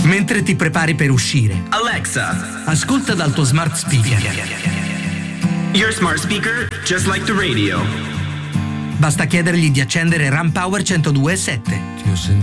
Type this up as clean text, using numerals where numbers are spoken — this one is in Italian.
Mentre ti prepari per uscire, Alexa, ascolta dal tuo smart speaker. Your smart speaker, just like the radio. Basta chiedergli di accendere RAM Power 102.7.